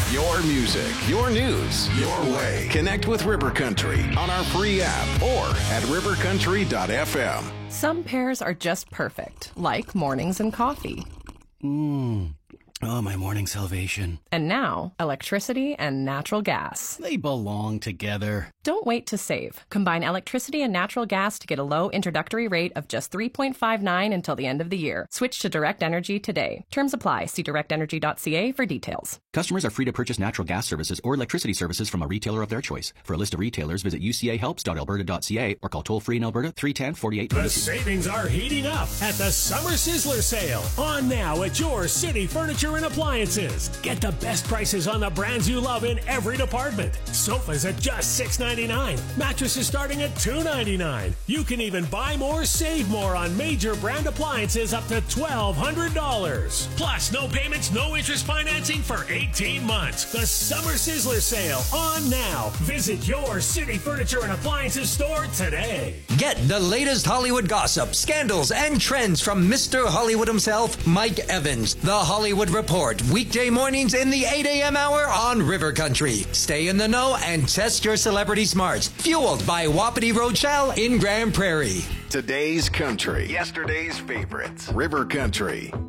Your music, your news, your way. Connect with River Country on our free app or at rivercountry.fm. Some pairs are just perfect, like mornings and coffee. Oh, my morning salvation. And now, electricity and natural gas. They belong together. Don't wait to save. Combine electricity and natural gas to get a low introductory rate of just $3.59 until the end of the year. Switch to Direct Energy today. Terms apply. See directenergy.ca for details. Customers are free to purchase natural gas services or electricity services from a retailer of their choice. For a list of retailers, visit ucahelps.alberta.ca or call toll-free in Alberta 310-4822. The savings are heating up at the Summer Sizzler Sale. On now at your City Furniture and Appliances. Get the best prices on the brands you love in every department. Sofas at just $6.99. Mattresses starting at $2.99. You can even buy more, save more on major brand appliances up to $1,200. Plus, no payments, no interest financing for 18 months. The Summer Sizzler Sale on now. Visit your City Furniture and Appliances store today. Get the latest Hollywood gossip, scandals, and trends from Mr. Hollywood himself, Mike Evans. The Hollywood Report, weekday mornings in the 8 a.m. hour on River Country. Stay in the know and test your celebrity smarts. Fueled by Wapiti Rochelle in Grand Prairie. Today's country. Yesterday's favorites. River Country.